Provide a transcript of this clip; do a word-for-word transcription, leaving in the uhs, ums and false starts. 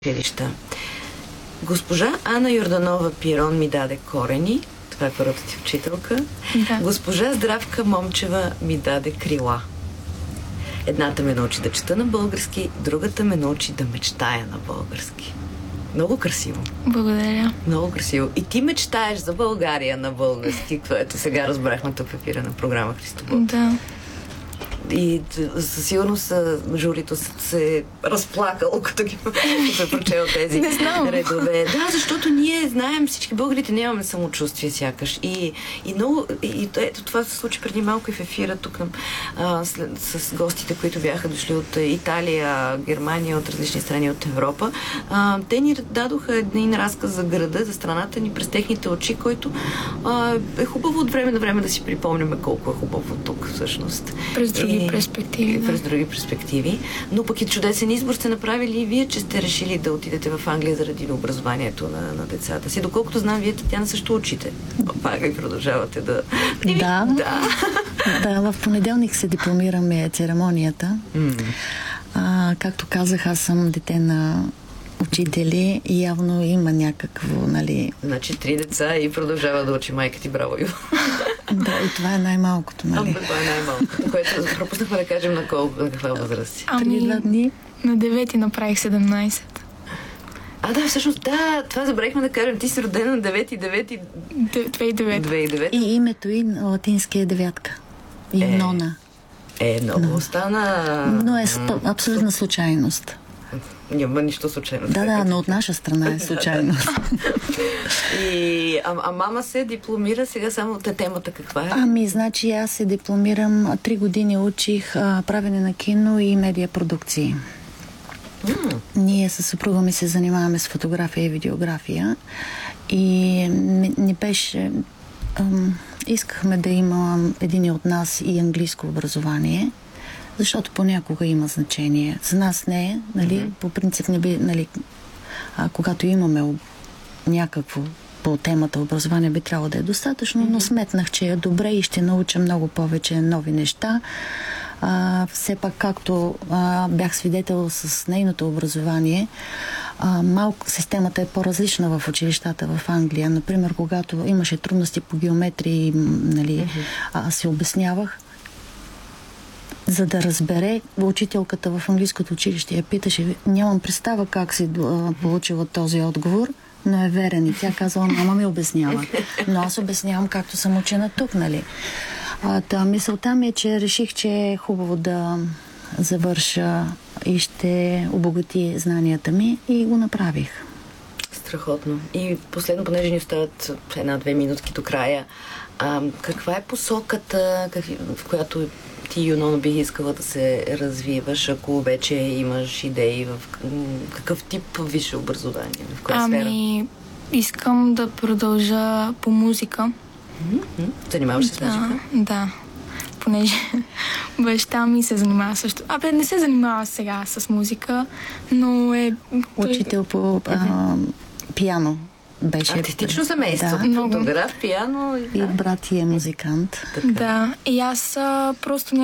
училища. Госпожа Ана Йорданова Пирон ми даде корени. Това е първата ти учителка. Да. Госпожа Здравка Момчева ми даде крила. Едната ме научи да чета на български, другата ме научи да мечтая на български. Много красиво. Благодаря. Много красиво. И ти мечтаеш за България на български, което сега разбрахме тук в ефира на програма Христо Бог. Да. И със сигурност журито се е разплакало, като ги се прочел тези Не знам. редове. Да, защото ние знаем, всички българите нямаме самочувствие сякаш. И, и, много, и ето това се случи преди малко и в ефира тук а, след, с гостите, които бяха дошли от Италия, Германия, от различни страни от Европа. А, те ни дадоха един разказ за града, за страната ни през техните очи, който а, е хубаво от време на време да си припомняме колко е хубаво тук всъщност. През други И, перспективи. Да. През други перспективи. Но пък и чудесен избор сте направили и вие, че сте решили да отидете в Англия заради образованието на, на децата си. Доколкото знам, вие, Татяна, също учите. Пак и продължавате да... Да. Да. Да, в понеделник се дипломираме церемонията. Mm. А, както казах, аз съм дете на учители и явно има някакво, нали... Значи три деца и продължава да учи майка ти. Браво, Ю. Да, и това е най-малкото, нали? А, това е най-малкото, което пропуснахме да кажем на колко, на каква възраст си. Преди Ами, два дни. на девети направих седемнайсет. А, да, всъщност, да, това забравихме да кажем. Ти си родена на девети девети две хиляди и девета. две хиляди и девета. И името и на латински е девятка. И Е. Нона. Е, много остана... Но е спо- абсолютна случайност. Няма нищо случайно. Да, да, но от наша страна е случайност. И, а, а мама се дипломира сега само от темата каква е? Ами, значи аз се дипломирам. Три години учих а, правене на кино и медиапродукции. Mm. Ние със съпруга ми се занимаваме с фотография и видеография и не, не беше... Ам, искахме да има един от нас и английско образование, защото понякога има значение. За нас не е, нали? Mm-hmm. По принцип не би, нали, а, когато имаме об... някакво по темата образование би трябвало да е достатъчно, mm-hmm. но сметнах, че е добре и ще науча много повече нови неща. А, все пак, както а, бях свидетел с нейното образование, а, малко системата е по-различна в училищата в Англия. Например, когато имаше трудности по геометрия, нали, mm-hmm. аз се обяснявах, за да разбере учителката в английското училище. Я питаше, нямам представа как си а, получила този отговор, но е верен. И тя казала, мама ми обяснява. Но аз обяснявам както съм учена тук, нали. А, та, мисълта ми е, че реших, че е хубаво да завърша и ще обогати знанията ми и го направих. Страхотно. И последно, понеже ни остават една-две минутки до края, а, каква е посоката, какви, в която ти, Юнона, бих искала да се развиваш, ако вече имаш идеи в какъв тип висше образование? В коя ами, сфера? Ами, искам да продължа по музика. Mm-hmm. Занимаваш се с музика? Да, да. Понеже баща ми се занимава също. Абе, не се занимава сега с музика, но е... Учител по а, пиано беше. Артистично семейство. Да. Фотограф, пиано. И брат ти е музикант. Така. Да. И аз а, просто